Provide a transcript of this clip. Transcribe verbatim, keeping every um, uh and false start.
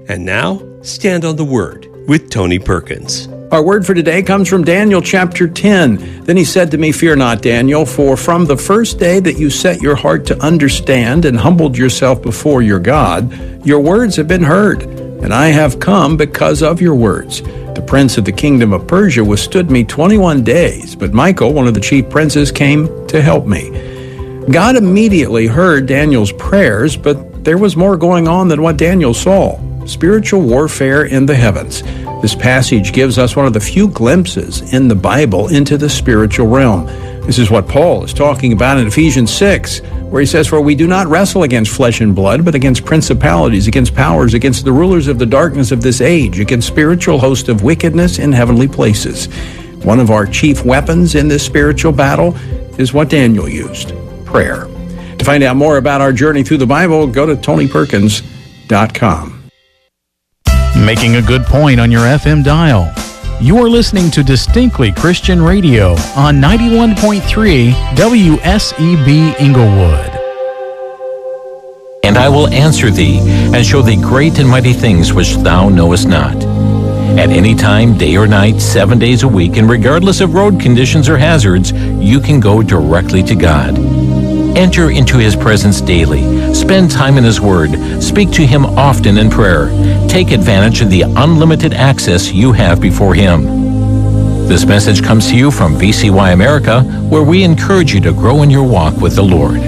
And now, Stand on the Word with Tony Perkins. Our word for today comes from Daniel chapter ten. Then he said to me, "Fear not, Daniel, for from the first day that you set your heart to understand and humbled yourself before your God, your words have been heard, and I have come because of your words. The prince of the kingdom of Persia withstood me twenty-one days, but Michael, one of the chief princes, came to help me." God immediately heard Daniel's prayers, but there was more going on than what Daniel saw. Spiritual warfare in the heavens. This passage gives us one of the few glimpses in the Bible into the spiritual realm. This is what Paul is talking about in Ephesians six, where he says, "For we do not wrestle against flesh and blood, but against principalities, against powers, against the rulers of the darkness of this age, against spiritual hosts of wickedness in heavenly places." One of our chief weapons in this spiritual battle is what Daniel used: prayer. To find out more about our journey through the Bible, go to tony perkins dot com. Making a good point on your F M dial. You are listening to Distinctly Christian Radio on ninety-one point three W S E B Inglewood. "And I will answer thee, and show thee great and mighty things which thou knowest not." At any time, day or night, seven days a week, and regardless of road conditions or hazards, you can go directly to God. Enter into His presence daily. Spend time in His Word. Speak to Him often in prayer. Take advantage of the unlimited access you have before Him. This message comes to you from V C Y America, where we encourage you to grow in your walk with the Lord.